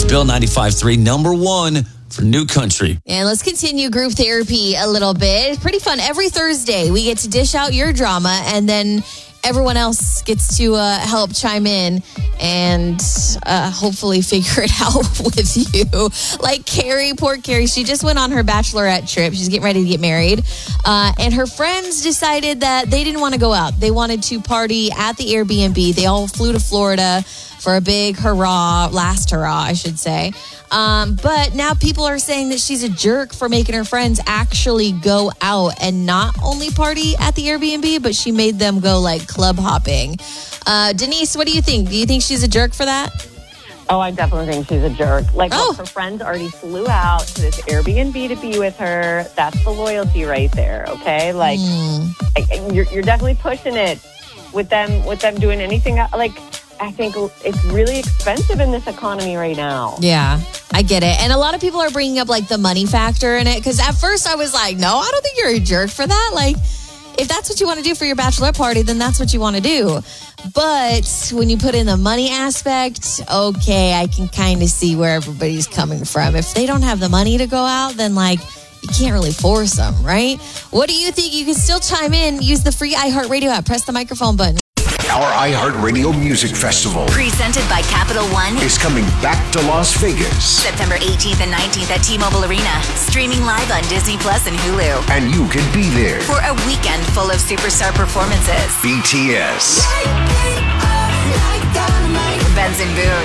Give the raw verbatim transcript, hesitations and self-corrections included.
It's Bill ninety-five point three, number one for New Country. And let's continue group therapy a little bit. It's pretty fun. Every Thursday, we get to dish out your drama, and then everyone else gets to uh, help chime in and uh, hopefully figure it out with you. Like Carrie, poor Carrie, she just went on her bachelorette trip. She's getting ready to get married. Uh, and her friends decided that they didn't want to go out. They wanted to party at the Airbnb. They all flew to Florida for a big hurrah, last hurrah, I should say. Um, but now people are saying that she's a jerk for making her friends actually go out and not only party at the Airbnb, but she made them go like club hopping. Uh, Denise, what do you think? Do you think she's a jerk for that? Oh, I definitely think she's a jerk. Like, oh. look, her friends already flew out to this Airbnb to be with her. That's the loyalty right there, okay? Like, mm. you're, you're definitely pushing it with them, with them doing anything. Like, I think it's really expensive in this economy right now. Yeah, I get it. And a lot of people are bringing up like the money factor in it. Because at first I was like, no, I don't think you're a jerk for that. Like, if that's what you want to do for your bachelorette party, then that's what you want to do. But when you put in the money aspect, okay, I can kind of see where everybody's coming from. If they don't have the money to go out, then like, you can't really force them, right? What do you think? You can still chime in. Use the free iHeartRadio app. Press the microphone button. Our iHeartRadio Music Festival, presented by Capital One, is coming back to Las Vegas. September eighteenth and nineteenth at T-Mobile Arena. Streaming live on Disney Plus and Hulu. And you can be there for a weekend full of superstar performances. B T S, Benson Boone,